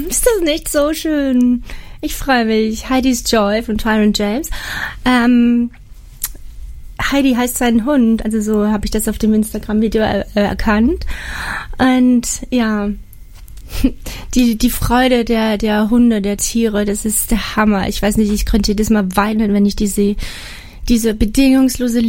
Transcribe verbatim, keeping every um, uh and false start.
Ist das nicht so schön? Ich freue mich. Heidi's Joy von Tyron James. Ähm, Heidi heißt sein Hund, also so habe ich das auf dem Instagram-Video er- erkannt. Und ja, die die Freude der der Hunde, der Tiere, das ist der Hammer. Ich weiß nicht, ich könnte jedes Mal weinen, wenn ich die sehe. Diese bedingungslose